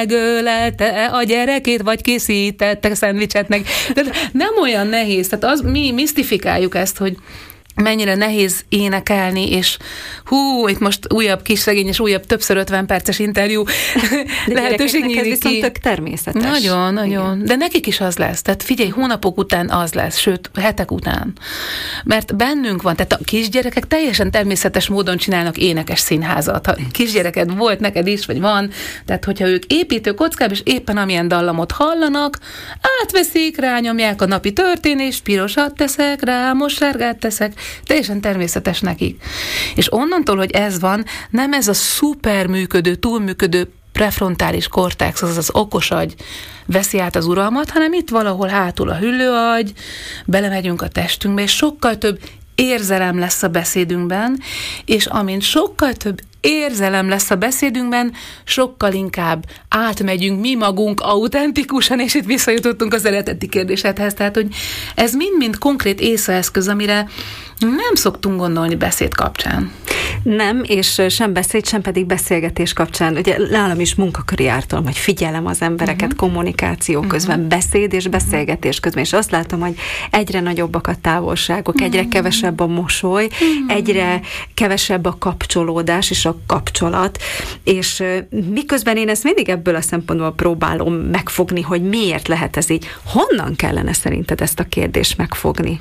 megölelte a gyerekét, vagy készítette szendvicset meg. Tehát nem olyan nehéz. Tehát mi misztifikáljuk ezt, hogy mennyire nehéz énekelni, és itt most újabb kisszegény, és újabb többször 50 perces interjú lehetőség nyílik ki. Viszont tök természetes. Nagyon, nagyon. Igen. De nekik is az lesz. Tehát figyelj, hónapok után az lesz, sőt, hetek után. Mert bennünk van, tehát a kisgyerekek teljesen természetes módon csinálnak énekes színházat. Ha kisgyereked volt, neked is, vagy van, tehát hogyha ők építő kockák, és éppen amilyen dallamot hallanak, átveszik, rányomják a napi történést, pirosat teszek, rá, most sárgát teszek, teljesen természetes nekik. És onnantól, hogy ez van, nem ez a szuper működő, túlműködő prefrontális kortex, az okos agy veszi át az uralmat, hanem itt valahol hátul a hüllőagy, belemegyünk a testünkbe, és sokkal több érzelem lesz a beszédünkben, és amint sokkal több érzelem lesz a beszédünkben, sokkal inkább átmegyünk mi magunk autentikusan, és itt visszajutottunk az eredeti kérdésedhez, tehát, hogy ez mind-mind konkrét észaeszköz, amire nem szoktunk gondolni beszéd kapcsán. Nem, és sem beszéd, sem pedig beszélgetés kapcsán. Ugye nálam is munkaköri ártalom, hogy figyelem az embereket kommunikáció közben, beszéd és beszélgetés közben, és azt látom, hogy egyre nagyobbak a távolságok, egyre kevesebb a mosoly, egyre kevesebb a kapcsolódás és a kapcsolat, és miközben én ezt mindig ebből a szempontból próbálom megfogni, hogy miért lehet ez így. Honnan kellene szerinted ezt a kérdést megfogni?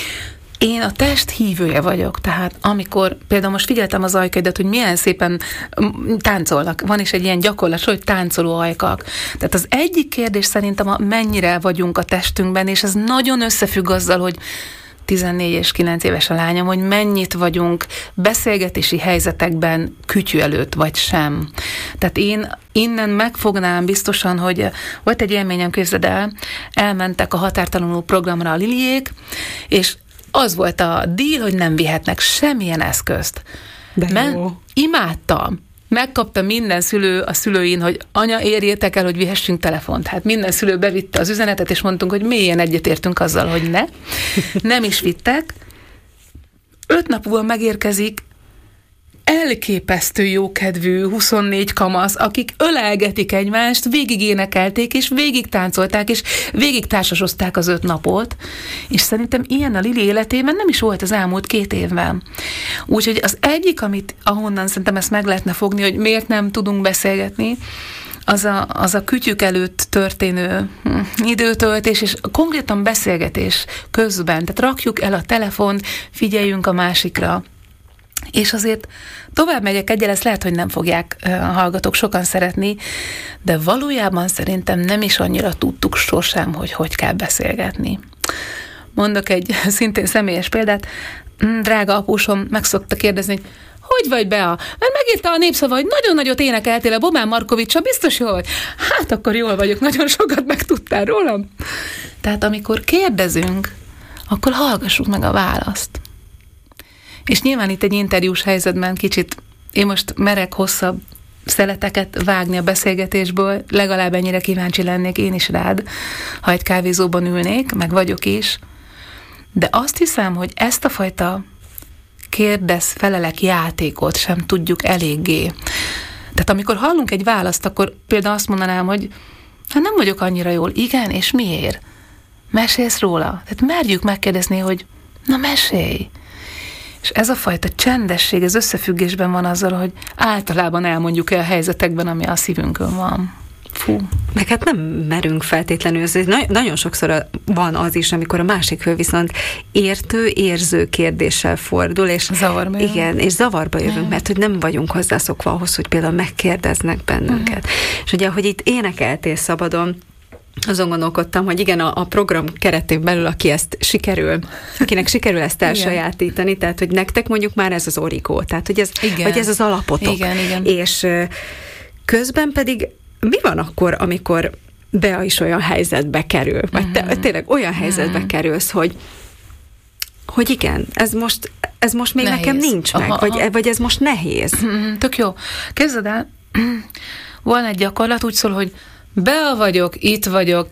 Én a test hívője vagyok, tehát amikor például most figyeltem az ajkaidat, hogy milyen szépen táncolnak. Van is egy ilyen gyakorlat, hogy táncoló ajkak. Tehát az egyik kérdés szerintem mennyire vagyunk a testünkben, és ez nagyon összefügg azzal, hogy 14 és 9 éves a lányom, hogy mennyit vagyunk beszélgetési helyzetekben kütyű előtt, vagy sem. Tehát én innen megfognám biztosan, hogy volt egy élményem, képzeld el, elmentek a határtalanul programra a Liliék, és az volt a deal, hogy nem vihetnek semmilyen eszközt. Imádtam. Megkapta minden szülő a szülőin, hogy anya, érjétek el, hogy vihessünk telefont. Hát minden szülő bevitte az üzenetet, és mondtunk, hogy mélyen egyetértünk azzal, hogy ne. Nem is vittek. 5 nap múlva megérkezik elképesztő jókedvű 24 kamasz, akik ölelgetik egymást, végig énekelték, és végig táncolták, és végig társasozták az 5 napot, és szerintem ilyen a Lili életében nem is volt az elmúlt 2 évben. Úgyhogy az egyik, ahonnan szerintem ezt meg lehetne fogni, hogy miért nem tudunk beszélgetni, az a kütyük előtt történő időtöltés, és konkrétan beszélgetés közben. Tehát rakjuk el a telefont, figyeljünk a másikra. És azért tovább megyek egyel, ezt lehet, hogy nem fogják a hallgatók sokan szeretni, de valójában szerintem nem is annyira tudtuk sosem, hogy kell beszélgetni. Mondok egy szintén személyes példát. Drága apósom meg szokta kérdezni, hogy vagy Bea? Mert megírta a Népszava, hogy nagyon nagyot énekeltél a Bobán Markovicsal, biztos jól vagy? Hát akkor jól vagyok, nagyon sokat megtudtál rólam. Tehát amikor kérdezünk, akkor hallgassuk meg a választ. És nyilván itt egy interjús helyzetben kicsit, én most merek hosszabb szeleteket vágni a beszélgetésből, legalább ennyire kíváncsi lennék én is rád, ha egy kávézóban ülnék, meg vagyok is, de azt hiszem, hogy ezt a fajta kérdez-felelek játékot sem tudjuk eléggé. Tehát amikor hallunk egy választ, akkor például azt mondanám, hogy hát nem vagyok annyira jól. Igen, és miért? Mesélsz róla? Tehát merjük megkérdezni, hogy na mesélj! És ez a fajta csendesség, ez összefüggésben van azzal, hogy általában elmondjuk el a helyzetekben, ami a szívünkön van. Fú. Meg hát nem merünk feltétlenül, nagyon sokszor van az is, amikor a másik fő viszont értő, érző kérdéssel fordul, és zavarba jövünk. Igen, és zavarba jövünk, mert hogy nem vagyunk hozzászokva ahhoz, hogy például megkérdeznek bennünket. És ugye, ahogy itt énekeltél szabadon, azon gondolkodtam, hogy igen, a program keretén belül, akinek sikerül ezt elsajátítani, tehát, hogy nektek mondjuk már ez az origó, tehát, hogy ez az alapotok. Igen. És közben pedig mi van akkor, amikor Bea is olyan helyzetbe kerül, vagy te tényleg olyan helyzetbe kerülsz, hogy igen, ez most még nehéz. Nekem nincs meg, vagy ez most nehéz. Tök jó. Képzeld el, van egy gyakorlat, úgy szól, hogy Bea vagyok, itt vagyok.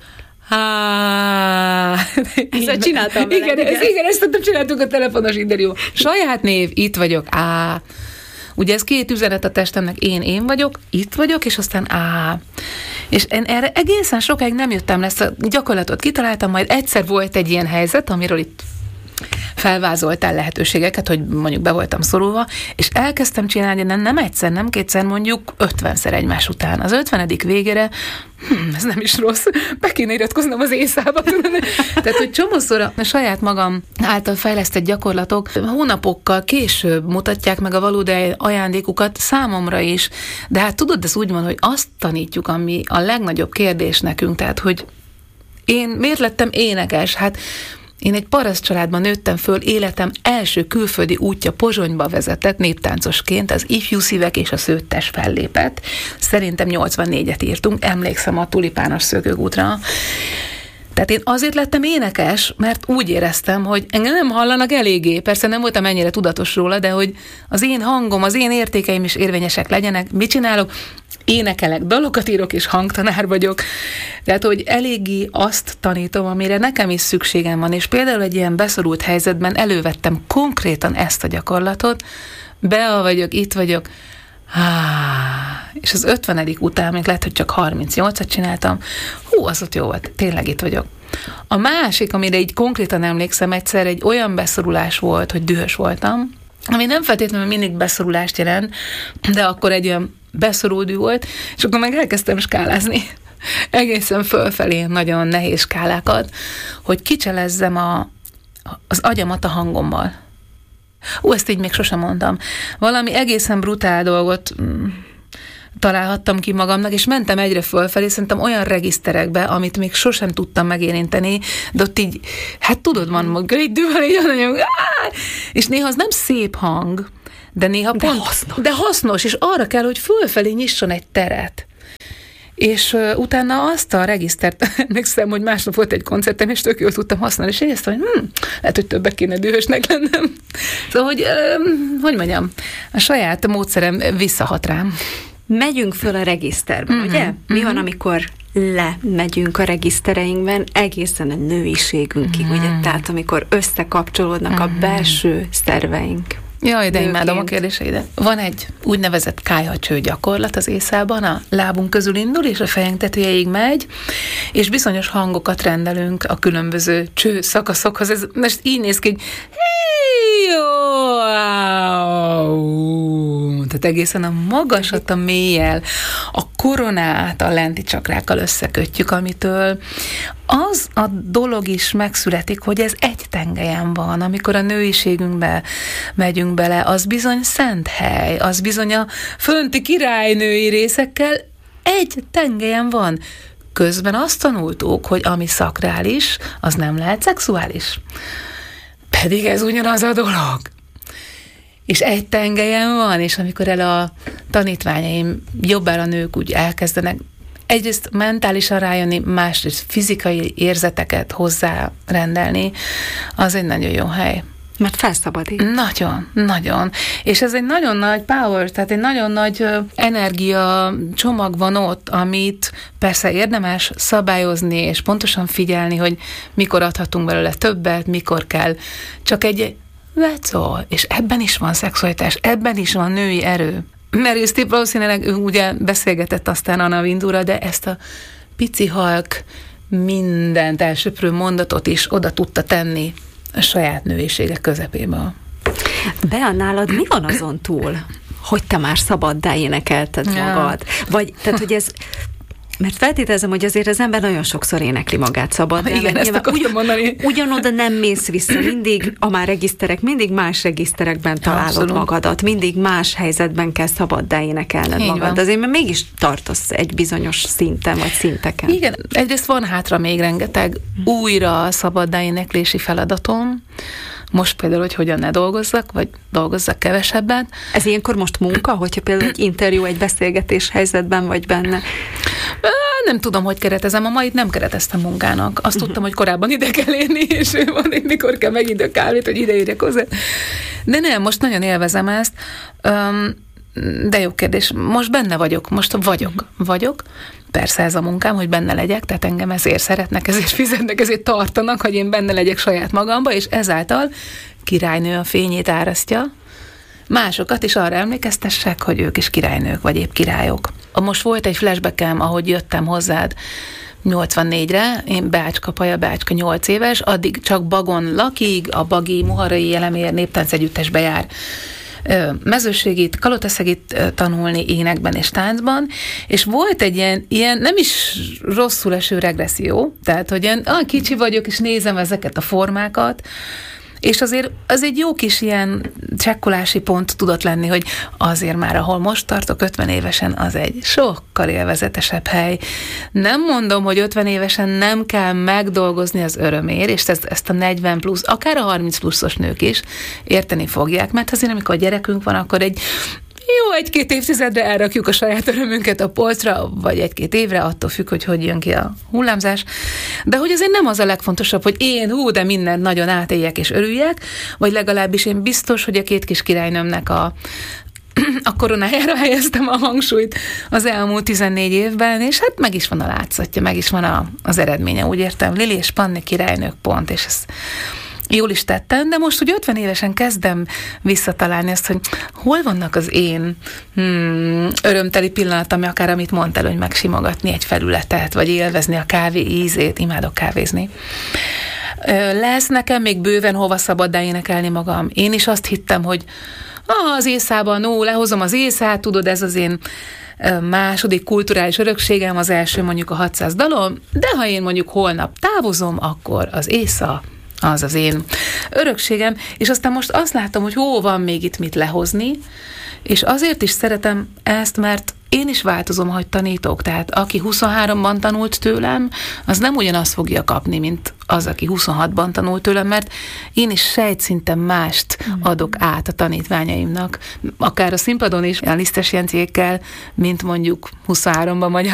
Ezt csináltam vele. Igen, ezt csináltuk a telefonos interjú. Saját név, itt vagyok. Ugye ez 2 üzenet a testemnek, én vagyok, itt vagyok, és aztán És én erre egészen sokáig nem jöttem le, ezt a gyakorlatot kitaláltam, majd egyszer volt egy ilyen helyzet, amiről itt felvázoltál lehetőségeket, hogy mondjuk be voltam szorulva, és elkezdtem csinálni, nem egyszer, nem kétszer, mondjuk 50-szer egymás után. Az 50. végére, ez nem is rossz, be kéne iratkoznom az éjszába. Tehát, hogy csomószor a saját magam által fejlesztett gyakorlatok hónapokkal később mutatják meg a valódi ajándékukat számomra is. De hát tudod, ez úgy van, hogy azt tanítjuk, ami a legnagyobb kérdés nekünk, tehát, hogy én miért lettem énekes? Hát én egy paraszt családban nőttem föl, életem első külföldi útja Pozsonyba vezetett néptáncosként, az Ifjú Szívek és a Szőttes fellépett. Szerintem 84-et írtunk, emlékszem a Tulipános Szökőkútra. Tehát én azért lettem énekes, mert úgy éreztem, hogy engem nem hallanak eléggé. Persze nem voltam ennyire tudatos róla, de hogy az én hangom, az én értékeim is érvényesek legyenek. Mit csinálok? Énekelek, dalokat írok, és hangtanár vagyok. Tehát, hogy eléggé azt tanítom, amire nekem is szükségem van, és például egy ilyen beszorult helyzetben elővettem konkrétan ezt a gyakorlatot, vagyok, itt vagyok, és az 50. után, még lehet, hogy csak 38-at csináltam, az ott jó volt, tényleg itt vagyok. A másik, amire így konkrétan emlékszem, egyszer egy olyan beszorulás volt, hogy dühös voltam, ami nem feltétlenül mindig beszorulást jelent, de akkor egy olyan beszorult volt, és akkor meg elkezdtem skálázni. Egészen fölfelé nagyon nehéz skálákat, hogy kicselezzem az agyamat a hangommal. Ezt így még sosem mondtam. Valami egészen brutál dolgot találhattam ki magamnak, és mentem egyre fölfelé, szerintem olyan regiszterekbe, amit még sosem tudtam megérinteni, de ott így, hát tudod, van maga, egy dühvel, így nagyon, és néha az nem szép hang, de néha de hasznos, és arra kell, hogy fölfelé nyisson egy teret. És utána azt a regisztert, emlékszem, hogy másnap volt egy koncertem, és tök jól tudtam használni, és éreztem, hogy lehet, hogy többek kéne dühösnek lennem. Szóval, hogy mondjam, a saját módszerem visszahat rám. Megyünk föl a regiszterben, ugye? Mi van, amikor lemegyünk a regisztereinkben egészen a nőiségünkig, ugye? Tehát amikor összekapcsolódnak a belső szerveink. Jaj, de imádom a kérdéseidet. Van egy úgynevezett kályhacső gyakorlat az észában, a lábunk közül indul, és a fejünk tetőjeig megy, és bizonyos hangokat rendelünk a különböző cső szakaszokhoz. Ez most így néz ki, hogy tehát egészen a magasat a mélyel, a koronát a lenti csakrákkal összekötjük, amitől az a dolog is megszületik, hogy ez egy tengelyen van, amikor a nőiségünkbe megyünk bele, az bizony szent hely, az bizony a fönti királynői részekkel egy tengelyen van. Közben azt tanultuk, hogy ami szakrális, az nem lehet szexuális. Pedig ez ugyanaz a dolog. És egy tengelyen van, és amikor a tanítványaim, jobbára nők úgy elkezdenek egyrészt mentálisan rájönni, másrészt fizikai érzeteket hozzárendelni, az egy nagyon jó hely. Mert felszabadít. Nagyon, nagyon. És ez egy nagyon nagy power, tehát egy nagyon nagy energia csomag van ott, amit persze érdemes szabályozni, és pontosan figyelni, hogy mikor adhatunk belőle többet, mikor kell. Csak egy vecó, és ebben is van szexualitás, ebben is van női erő. Meryl Streep valószínűleg ő ugye beszélgetett aztán Anna Wintourral, de ezt a pici halk mindent elsöprő mondatot is oda tudta tenni a saját nőisége közepéből. Bea, nálad mi van azon túl, hogy te már szabaddá énekelted magad? Vagy, tehát, hogy ez... Mert feltételezem, hogy azért az ember nagyon sokszor énekli magát szabadra. Igen, ezt akartam mondani. Ugyanoda nem mész vissza, mindig mindig más regiszterekben találod magadat, mindig más helyzetben kell szabaddá énekelned magad. Azért mert mégis tartasz egy bizonyos szinten, vagy szinteken. Igen, egyrészt van hátra még rengeteg újra szabaddá éneklési feladatom. Most például, hogy hogyan ne dolgozzak, vagy dolgozzak kevesebbet. Ez ilyenkor most munka, hogyha például egy interjú, egy beszélgetés helyzetben vagy benne? Nem tudom, hogy keretezem. A mait nem kereteztem munkának. Azt tudtam, hogy korábban ide kell érni, és van, hogy mikor kell megint a kávét, hogy ide érjek hozzá. De nem, most nagyon élvezem ezt. De jó kérdés. Most benne vagyok. Most vagyok. Persze ez a munkám, hogy benne legyek, tehát engem ezért szeretnek, ezért fizetnek, ezért tartanak, hogy én benne legyek saját magamba, és ezáltal királynő a fényét árasztja, másokat is arra emlékeztessek, hogy ők is királynők, vagy épp királyok. most volt egy flashbackem, ahogy jöttem hozzád 84-re, én Bácska 8 éves, addig csak Bagon lakig, a Bagi Muharai Elemér néptánc együttesbe jár mezőségit, Kalotaszegit tanulni énekben és táncban, és volt egy ilyen nem is rosszul eső regresszió, tehát, hogy ilyen, kicsi vagyok, és nézem ezeket a formákat, és azért az egy jó kis ilyen csekkolási pont tudott lenni, hogy azért már, ahol most tartok 50 évesen, az egy sokkal élvezetesebb hely. Nem mondom, hogy 50 évesen nem kell megdolgozni az örömért, és ezt a 40 plusz, akár a 30 pluszos nők is érteni fogják, mert azért, amikor a gyerekünk van, akkor egy jó 1-2 évtizedre elrakjuk a saját örömünket a polcra, vagy 1-2 évre, attól függ, hogy jön ki a hullámzás. De hogy azért nem az a legfontosabb, hogy én de mindent nagyon átéljek és örüljek, vagy legalábbis én biztos, hogy a 2 kis királynőmnek a koronájára helyeztem a hangsúlyt az elmúlt 14 évben, és hát meg is van a látszatja, meg is van az eredménye. Úgy értem, Lili és Panni királynők pont, és ez jól is tettem, de most úgy 50 évesen kezdem visszatalálni azt, hogy hol vannak az én örömteli pillanatom, akár amit mondtál, hogy megsimogatni egy felületet, vagy élvezni a kávé ízét, imádok kávézni. Lesz nekem még bőven hova szabaddá énekelni magam. Én is azt hittem, hogy az észában, lehozom az észát, tudod, ez az én második kulturális örökségem, az első mondjuk a 600 dalom, de ha én mondjuk holnap távozom, akkor az észa az én örökségem, és aztán most azt látom, hogy van még itt mit lehozni, és azért is szeretem ezt, mert én is változom, hogy tanítok, tehát aki 23-ban tanult tőlem, az nem ugyanazt fogja kapni, mint az, aki 26-ban tanult tőlem, mert én is sejtszinten mást adok át a tanítványaimnak, akár a színpadon is, a Lisztes Jenciékkel, mint mondjuk 23-ban vagy